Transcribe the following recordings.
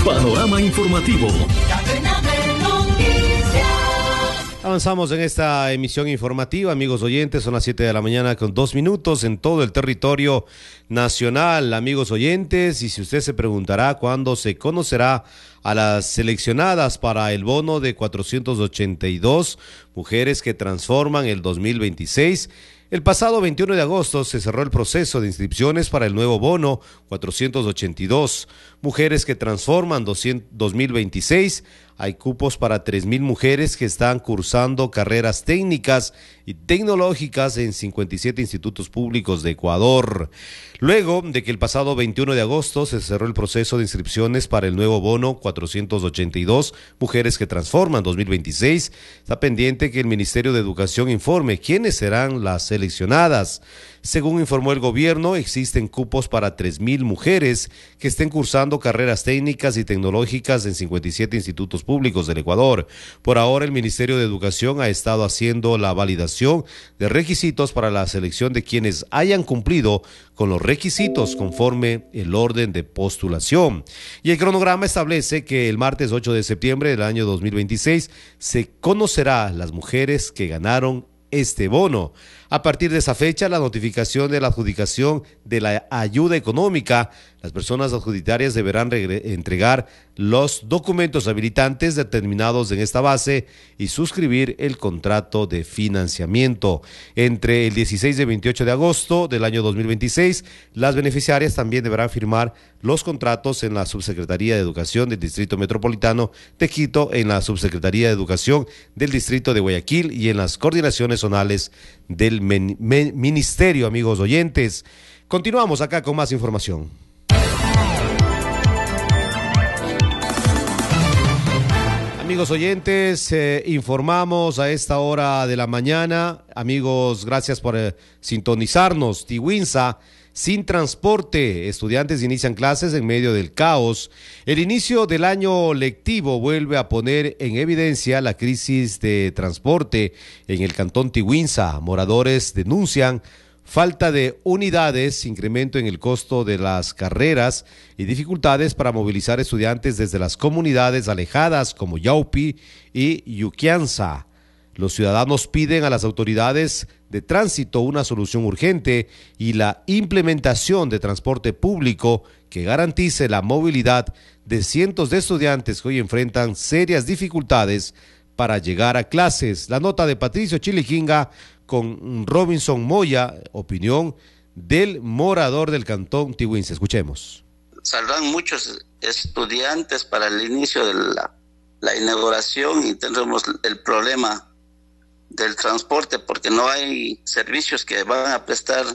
Panorama Informativo. Avanzamos en esta emisión informativa, amigos oyentes, son las 7 de la mañana con 2 minutos en todo el territorio nacional, amigos oyentes, y si usted se preguntará cuándo se conocerá a las seleccionadas para el bono de 482 mujeres que transforman el 2026, el pasado 21 de agosto se cerró el proceso de inscripciones para el nuevo bono 482 mujeres que transforman 2026. Hay cupos para 3,000 mujeres que están cursando carreras técnicas y tecnológicas en 57 institutos públicos de Ecuador. Luego de que el pasado 21 de agosto se cerró el proceso de inscripciones para el nuevo bono 482 mujeres que transforman 2026, está pendiente que el Ministerio de Educación informe quiénes serán las seleccionadas. Según informó el gobierno, existen cupos para 3,000 mujeres que estén cursando carreras técnicas y tecnológicas en 57 institutos públicos del Ecuador. Por ahora, el Ministerio de Educación ha estado haciendo la validación de requisitos para la selección de quienes hayan cumplido con los requisitos conforme el orden de postulación. Y el cronograma establece que el martes 8 de septiembre del año 2026 se conocerá las mujeres que ganaron este bono. A partir de esa fecha, la notificación de la adjudicación de la ayuda económica, las personas adjudicatarias deberán entregar los documentos habilitantes determinados en esta base y suscribir el contrato de financiamiento. Entre el 16 y 28 de agosto del año 2026, las beneficiarias también deberán firmar los contratos en la Subsecretaría de Educación del Distrito Metropolitano de Quito, en la Subsecretaría de Educación del Distrito de Guayaquil y en las coordinaciones zonales del Ministerio, amigos oyentes. Continuamos acá con más información. Amigos oyentes, informamos a esta hora de la mañana. Amigos, gracias por sintonizarnos. Tiguinza, sin transporte. Estudiantes inician clases en medio del caos. El inicio del año lectivo vuelve a poner en evidencia la crisis de transporte en el cantón Tiguinza. Moradores denuncian falta de unidades, incremento en el costo de las carreras y dificultades para movilizar estudiantes desde las comunidades alejadas como Yaupi y Yuquianza. Los ciudadanos piden a las autoridades de tránsito una solución urgente y la implementación de transporte público que garantice la movilidad de cientos de estudiantes que hoy enfrentan serias dificultades para llegar a clases. La nota de Patricio Chiliquinga con Robinson Moya, opinión del morador del cantón Tiguinza. Escuchemos. Saldrán muchos estudiantes para el inicio de la inauguración y tendremos el problema del transporte porque no hay servicios que van a prestar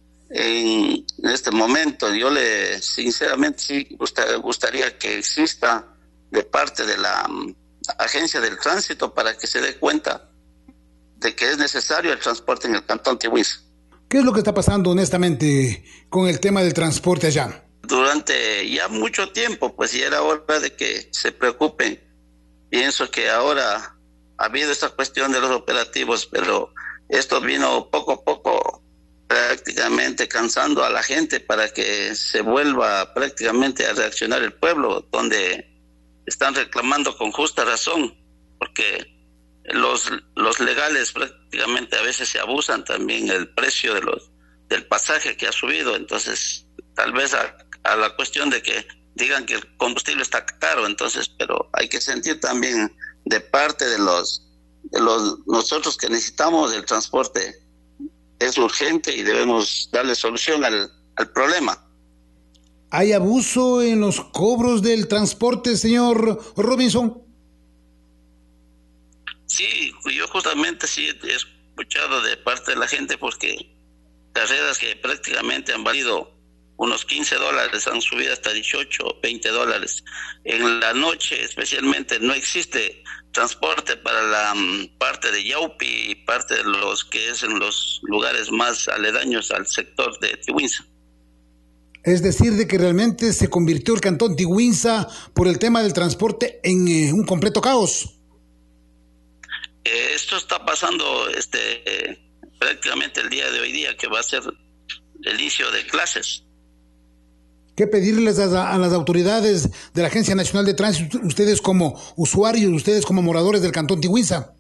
en este momento. Yo sinceramente sí gustaría que exista de parte de la agencia del tránsito para que se dé cuenta de que es necesario el transporte en el cantón Tiguinza. ¿Qué es lo que está pasando honestamente con el tema del transporte allá? Durante ya mucho tiempo, pues ya era hora de que se preocupen. Pienso que ahora ha habido esta cuestión de los operativos, pero esto vino poco a poco prácticamente cansando a la gente para que se vuelva prácticamente a reaccionar el pueblo, donde están reclamando con justa razón, porque los legales prácticamente a veces se abusan también el precio del pasaje que ha subido. Entonces tal vez a la cuestión de que digan que el combustible está caro, entonces, pero hay que sentir también de parte de nosotros que necesitamos el transporte es urgente y debemos darle solución al problema. ¿Hay abuso en los cobros del transporte, señor Robinson? Sí, yo justamente sí he escuchado de parte de la gente porque carreras que prácticamente han valido unos $15 han subido hasta $18, $20. En la noche especialmente no existe transporte para la parte de Yaupi y parte de los que es en los lugares más aledaños al sector de Tiguinza. Es decir, de que realmente se convirtió el cantón Tiguinza por el tema del transporte en un completo caos. Esto está pasando prácticamente el día de hoy día, que va a ser el inicio de clases. ¿Qué pedirles a las autoridades de la Agencia Nacional de Tránsito, ustedes como usuarios, ustedes como moradores del Cantón Tigüinza?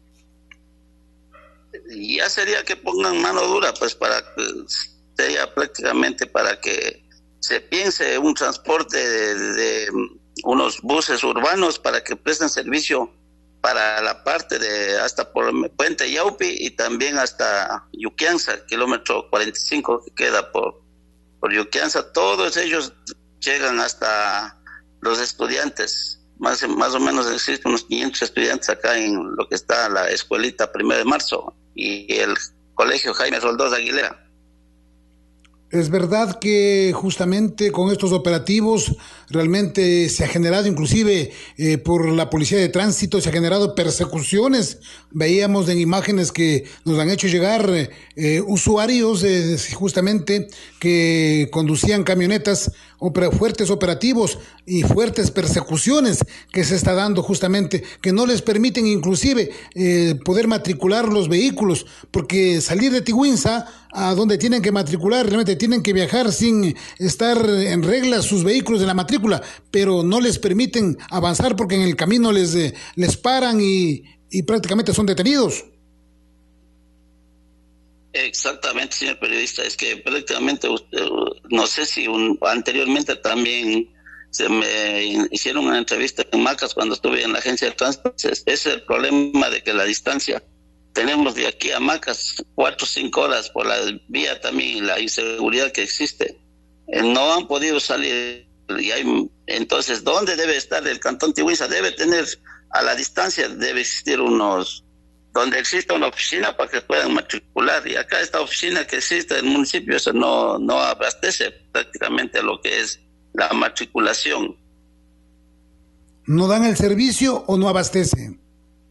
Ya sería que pongan mano dura, pues para que sería prácticamente para que se piense un transporte de unos buses urbanos para que presten servicio para la parte de hasta por el Puente Yaupi y también hasta Yuquianza, kilómetro 45 que queda por Yuquianza. Todos ellos llegan hasta los estudiantes. Más o menos existen unos 500 estudiantes acá en lo que está la escuelita 1 de marzo y el colegio Jaime Roldós Aguilera. Es verdad que justamente con estos operativos realmente se ha generado, inclusive por la policía de tránsito, se ha generado persecuciones. Veíamos en imágenes que nos han hecho llegar usuarios justamente que conducían camionetas, fuertes operativos y fuertes persecuciones que se está dando justamente, que no les permiten inclusive poder matricular los vehículos, porque salir de Tigüinza a donde tienen que matricular, realmente tienen que viajar sin estar en regla sus vehículos de la matrícula, pero no les permiten avanzar porque en el camino les paran y prácticamente son detenidos. Exactamente, señor periodista, es que prácticamente no sé si anteriormente también se me hicieron una entrevista en Macas cuando estuve en la agencia de tránsito. Es el problema de que la distancia tenemos de aquí a Macas 4 o 5 horas por la vía también, la inseguridad que existe. No han podido salir. Entonces, ¿dónde debe estar el Cantón Tigüinza? Debe tener, a la distancia, debe existir donde exista una oficina para que puedan matricular. Y acá esta oficina que existe en el municipio, eso no abastece prácticamente lo que es la matriculación. ¿No dan el servicio o no abastece?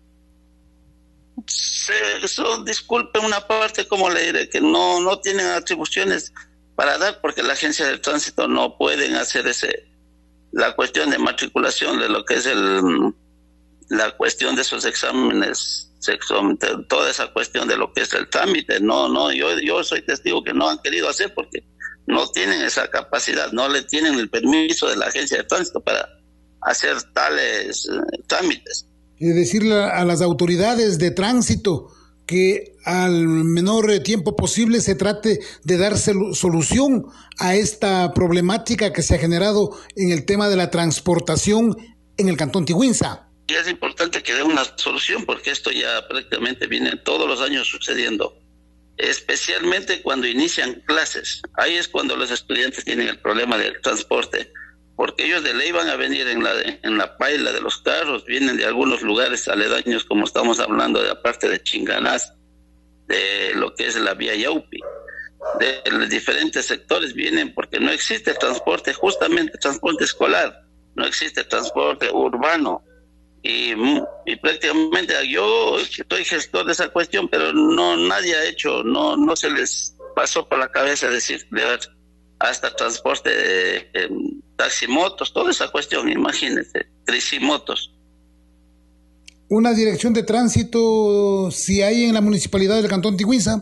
Eso, disculpe una parte, como le diré, que no tienen atribuciones para dar, porque la agencia del tránsito no pueden hacer la cuestión de matriculación de lo que es la cuestión de esos exámenes, toda esa cuestión de lo que es el trámite. Yo soy testigo que no han querido hacer porque no tienen esa capacidad, no le tienen el permiso de la agencia de tránsito para hacer tales trámites. Decirle a las autoridades de tránsito que al menor tiempo posible se trate de dar solución a esta problemática que se ha generado en el tema de la transportación en el Cantón Tigüinza. Y es importante que dé una solución porque esto ya prácticamente viene todos los años sucediendo, especialmente cuando inician clases. Ahí es cuando los estudiantes tienen el problema del transporte, porque ellos de ley van a venir en la paila de los carros, vienen de algunos lugares aledaños, como estamos hablando de la parte de Chinganás, de lo que es la vía Yaupi, de los diferentes sectores vienen porque no existe transporte, justamente transporte escolar, no existe transporte urbano. Y prácticamente yo soy gestor de esa cuestión, pero nadie ha hecho, no se les pasó por la cabeza decir de hasta transporte de taximotos, toda esa cuestión, imagínense, tricimotos. ¿Una dirección de tránsito si hay en la municipalidad del Cantón Tigüinza?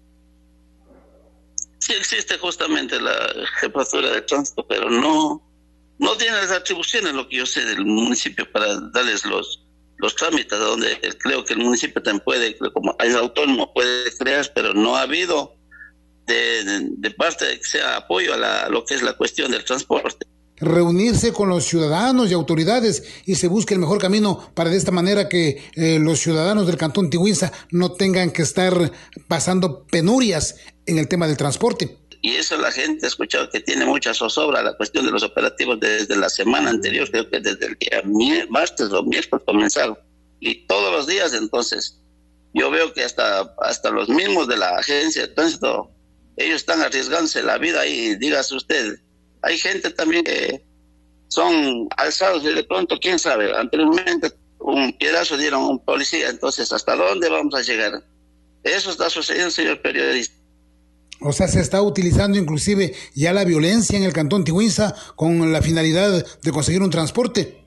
Sí existe justamente la jefatura de tránsito, pero no tiene las atribuciones, lo que yo sé, del municipio para darles los trámites, donde creo que el municipio también puede, como es autónomo, puede crear, pero no ha habido de parte de que sea apoyo a lo que es la cuestión del transporte. Reunirse con los ciudadanos y autoridades y se busque el mejor camino para de esta manera que los ciudadanos del Cantón Tigüinza no tengan que estar pasando penurias en el tema del transporte. Y eso la gente ha escuchado que tiene mucha zozobra la cuestión de los operativos desde la semana anterior, creo que desde el día martes o miércoles comenzaron, y todos los días. Entonces yo veo que hasta los mismos de la agencia de tránsito, ellos están arriesgándose la vida y dígase usted, hay gente también que son alzados y de pronto, quién sabe, anteriormente un piedrazo dieron a un policía, entonces ¿hasta dónde vamos a llegar? Eso está sucediendo, señor periodista. O sea, se está utilizando inclusive ya la violencia en el Cantón Tigüinza con la finalidad de conseguir un transporte.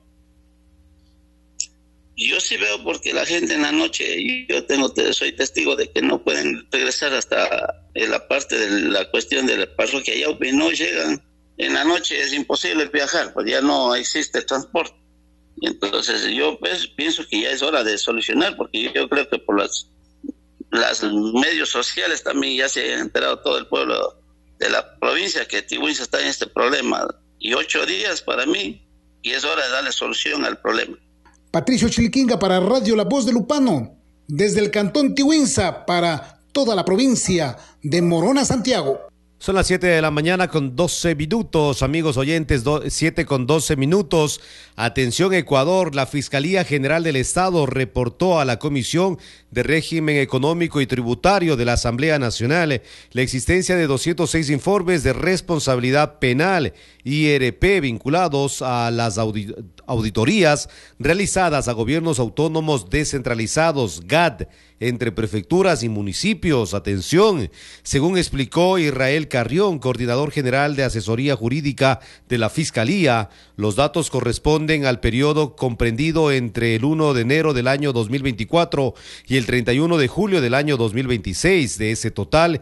Yo sí veo porque la gente en la noche, soy testigo de que no pueden regresar hasta la parte de la cuestión de la parroquia Yaupi, no llegan en la noche es imposible viajar, pues ya no existe transporte. Y entonces yo pues pienso que ya es hora de solucionar, porque yo creo que por las medios sociales también ya se ha enterado todo el pueblo de la provincia que Tiwinsa está en este problema. Y 8 días para mí, y es hora de darle solución al problema. Patricio Chiliquinga para Radio La Voz de Lupano, desde el cantón Tiwinsa para toda la provincia de Morona, Santiago. Son las 7 de la mañana con 12 minutos, amigos oyentes, 7 con 12 minutos. Atención Ecuador, la Fiscalía General del Estado reportó a la Comisión de Régimen Económico y Tributario de la Asamblea Nacional la existencia de 206 informes de responsabilidad penal IRP vinculados a las auditorías realizadas a gobiernos autónomos descentralizados, GAD, entre prefecturas y municipios. Atención, según explicó Israel Carrión, coordinador general de asesoría jurídica de la Fiscalía, los datos corresponden al periodo comprendido entre el 1 de enero del año 2024 y el 31 de julio del año 2026. De ese total,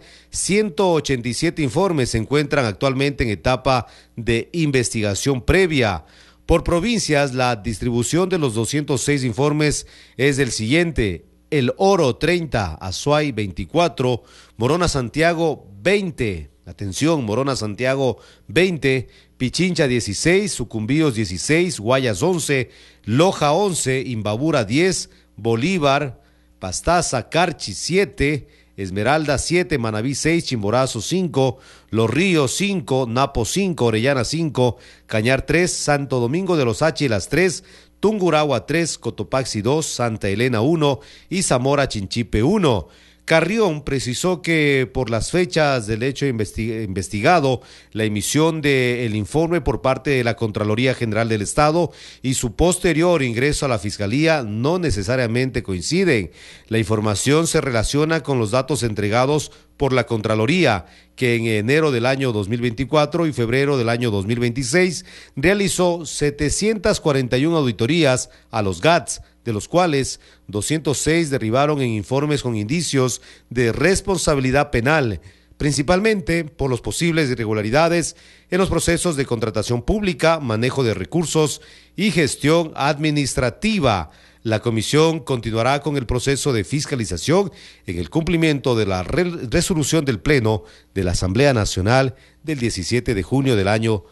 187 informes se encuentran actualmente en etapa de investigación previa. Por provincias, la distribución de los 206 informes es el siguiente: El Oro 30, Azuay 24, Morona Santiago 20, atención, Morona Santiago 20, Pichincha 16, Sucumbíos 16, Guayas 11, Loja 11, Imbabura 10, Bolívar, Pastaza, Carchi 7, Esmeralda 7, Manabí 6, Chimborazo 5, Los Ríos 5, Napo 5, Orellana 5, Cañar 3, Santo Domingo de los Áchilas 3, Tungurahua 3, Cotopaxi 2, Santa Elena 1 y Zamora Chinchipe 1. Carrión precisó que por las fechas del hecho investigado, la emisión del informe por parte de la Contraloría General del Estado y su posterior ingreso a la Fiscalía no necesariamente coinciden. La información se relaciona con los datos entregados por la Contraloría, que en enero del año 2024 y febrero del año 2026 realizó 741 auditorías a los GATS, de los cuales 206 derivaron en informes con indicios de responsabilidad penal, principalmente por los posibles irregularidades en los procesos de contratación pública, manejo de recursos y gestión administrativa. La comisión continuará con el proceso de fiscalización en el cumplimiento de la resolución del Pleno de la Asamblea Nacional del 17 de junio del año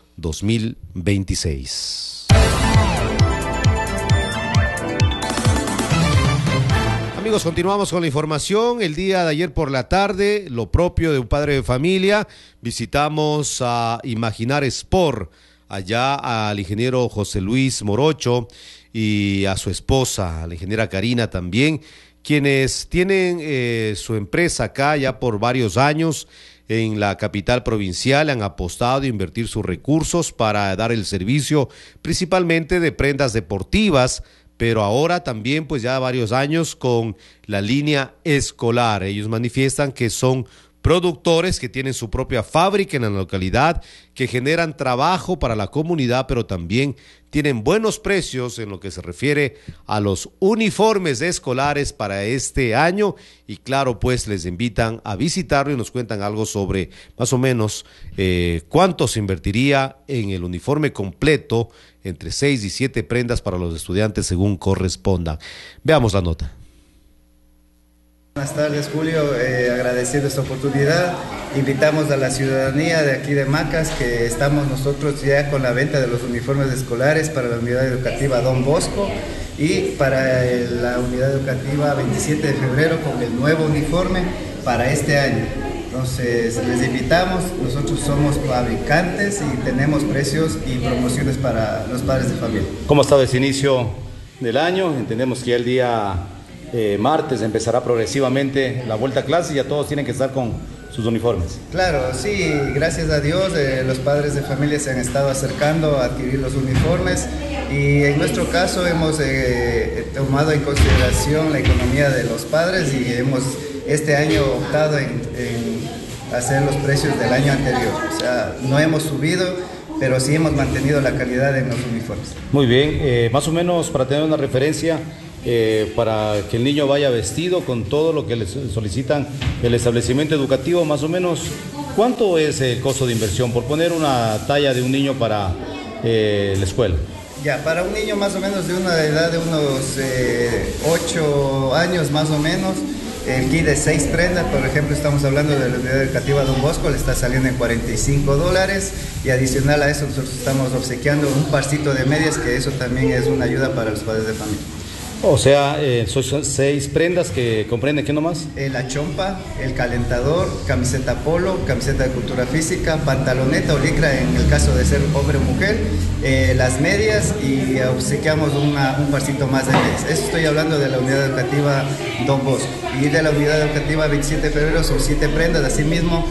2026. Amigos, continuamos con la información. El día de ayer por la tarde, lo propio de un padre de familia, visitamos a Imaginar Sport, allá al ingeniero José Luis Morocho y a su esposa, la ingeniera Karina también, quienes tienen su empresa acá ya por varios años en la capital provincial. Han apostado a invertir sus recursos para dar el servicio principalmente de prendas deportivas, pero ahora también pues ya varios años con la línea escolar. Ellos manifiestan que son productores que tienen su propia fábrica en la localidad, que generan trabajo para la comunidad, pero también tienen buenos precios en lo que se refiere a los uniformes escolares para este año. Y claro, pues les invitan a visitarlo y nos cuentan algo sobre más o menos cuánto se invertiría en el uniforme completo, entre 6 y 7 prendas para los estudiantes según corresponda. Veamos la nota. Buenas tardes, Julio, agradeciendo esta oportunidad. Invitamos a la ciudadanía de aquí de Macas, que estamos nosotros ya con la venta de los uniformes escolares para la unidad educativa Don Bosco y para la unidad educativa 27 de febrero con el nuevo uniforme para este año. Entonces les invitamos, nosotros somos fabricantes y tenemos precios y promociones para los padres de familia. ¿Cómo ha estado ese inicio del año? Entendemos que ya el día martes empezará progresivamente la vuelta a clase y ya todos tienen que estar con sus uniformes. Claro, sí, gracias a Dios los padres de familia se han estado acercando a adquirir los uniformes y en nuestro caso hemos tomado en consideración la economía de los padres y hemos este año optado en hacer los precios del año anterior. O sea, no hemos subido, pero sí hemos mantenido la calidad en los uniformes. Muy bien, más o menos para tener una referencia, para que el niño vaya vestido con todo lo que le solicitan el establecimiento educativo, más o menos ¿Cuánto es el costo de inversión por poner una talla de un niño para la escuela? Ya, para un niño más o menos de una edad de unos 8 años más o menos, el kit de 6 prendas, por ejemplo, estamos hablando de la unidad educativa Don Bosco, le está saliendo en $45 y adicional a eso nosotros estamos obsequiando un parcito de medias, que eso también es una ayuda para los padres de familia. O sea, son 6 prendas que comprenden, ¿qué nomás? La chompa, el calentador, camiseta polo, camiseta de cultura física, pantaloneta o licra en el caso de ser hombre o mujer, las medias y obsequiamos un parcito más de medias. Eso estoy hablando de la unidad educativa Don Bosco. Y de la unidad educativa 27 de febrero son 7 prendas, así mismo.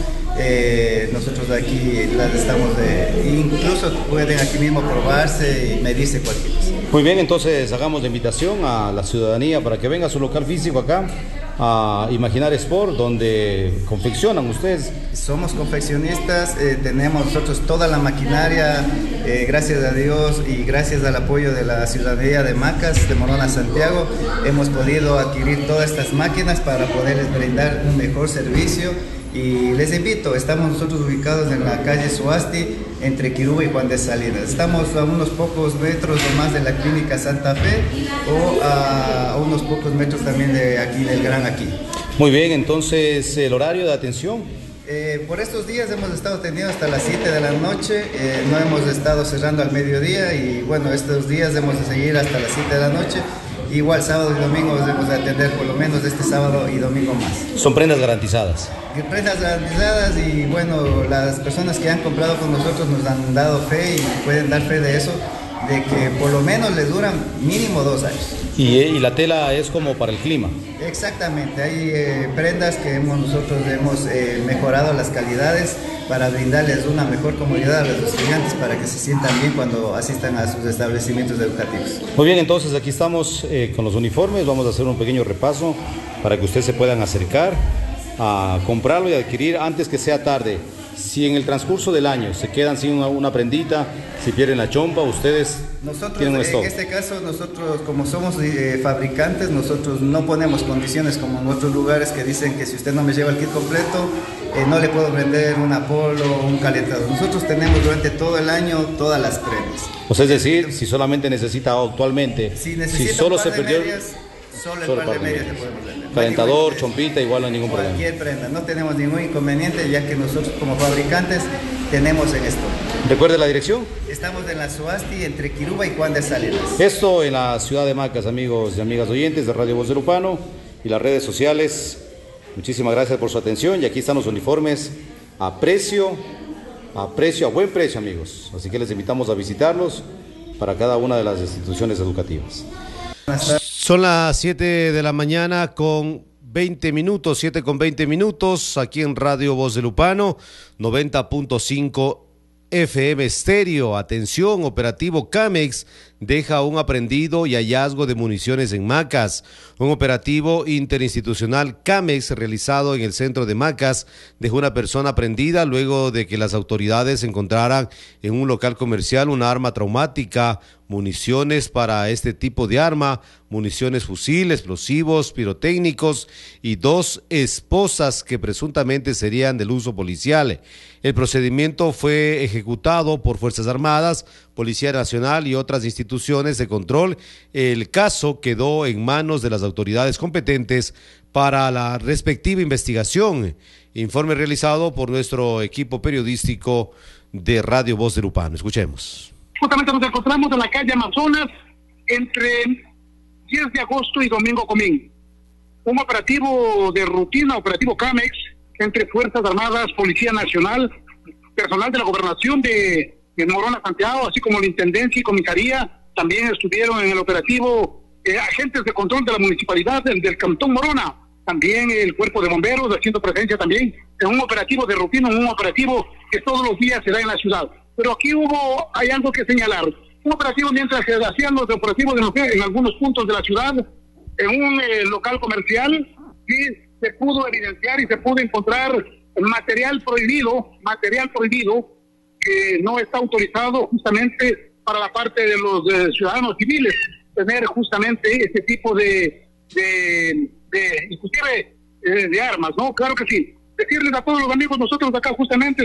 Nosotros aquí las estamos incluso pueden aquí mismo probarse y medirse cualquier cosa. Muy bien, entonces hagamos la invitación a la ciudadanía para que venga a su local físico acá a Imaginar Sport, donde confeccionan ustedes. Somos confeccionistas, tenemos nosotros toda la maquinaria, gracias a Dios y gracias al apoyo de la ciudadanía de Macas, de Morona, Santiago, hemos podido adquirir todas estas máquinas para poderles brindar un mejor servicio. Y les invito, estamos nosotros ubicados en la calle Suasti, entre Quiruba y Juan de Salinas. Estamos a unos pocos metros nomás de la clínica Santa Fe o a unos pocos metros también de aquí, del Gran Aquí. Muy bien, entonces el horario de atención. Por estos días hemos estado atendiendo hasta las 7 de la noche, no hemos estado cerrando al mediodía y bueno, estos días hemos de seguir hasta las 7 de la noche. Igual sábado y domingo debemos de atender por lo menos este sábado y domingo más. Son prendas garantizadas. Prendas garantizadas y bueno, las personas que han comprado con nosotros nos han dado fe y pueden dar fe de eso, de que por lo menos les duran mínimo 2 años. Y la tela es como para el clima. Exactamente, hay prendas que nosotros hemos mejorado las calidades para brindarles una mejor comodidad a los estudiantes para que se sientan bien cuando asistan a sus establecimientos educativos. Muy bien, entonces aquí estamos con los uniformes, vamos a hacer un pequeño repaso para que ustedes se puedan acercar a comprarlo y adquirir antes que sea tarde. Si en el transcurso del año se quedan sin una prendita, si pierden la chompa, ustedes tienen un stock. En este caso, nosotros como somos fabricantes, nosotros no ponemos condiciones como en otros lugares que dicen que si usted no me lleva el kit completo, no le puedo vender un Apolo o un calentador. Nosotros tenemos durante todo el año todas las prendas. O sea, es decir, si solamente necesita actualmente, si solo se perdió... Solo el par de medias te podemos vender. Calentador, chompita, igual no hay ningún problema. Cualquier prenda, no tenemos ningún inconveniente ya que nosotros como fabricantes tenemos en esto. ¿Recuerde la dirección? Estamos en la Suasti entre Quiruba y Juan de Salinas. Esto en la ciudad de Macas, amigos y amigas oyentes de Radio Guadalupano y las redes sociales. Muchísimas gracias por su atención y aquí están los uniformes a buen precio, amigos. Así que les invitamos a visitarlos para cada una de las instituciones educativas. Son las 7 de la mañana con 20 minutos, 7 con 20 minutos, aquí en Radio Voz de Lupano, 90.5 FM Estéreo. Atención, operativo Camex deja un aprehendido y hallazgo de municiones en Macas. Un operativo interinstitucional Camex realizado en el centro de Macas dejó una persona aprehendida luego de que las autoridades encontraran en un local comercial una arma traumática, municiones para este tipo de arma, municiones fusil, explosivos, pirotécnicos y 2 esposas que presuntamente serían del uso policial. El procedimiento fue ejecutado por Fuerzas Armadas, Policía Nacional y otras instituciones de control. El caso quedó en manos de las autoridades competentes para la respectiva investigación. Informe realizado por nuestro equipo periodístico de Radio Voz de Lupano. Escuchemos. Justamente nos encontramos en la calle Amazonas entre 10 de agosto y Domingo Comín. Un operativo de rutina, operativo Camex, entre Fuerzas Armadas, Policía Nacional, personal de la Gobernación de Morona, Santiago, así como la Intendencia y Comisaría. También estuvieron en el operativo agentes de control de la municipalidad del Cantón Morona. También el Cuerpo de Bomberos haciendo presencia también en un operativo de rutina, un operativo que todos los días se da en la ciudad. Pero aquí hay algo que señalar. Un operativo mientras se hacían los operativos en algunos puntos de la ciudad, en un local comercial, sí se pudo evidenciar y se pudo encontrar material prohibido que no está autorizado justamente para la parte de los ciudadanos civiles, tener justamente este tipo inclusive de armas, ¿no? Claro que sí. decirles a todos los amigos, nosotros acá justamente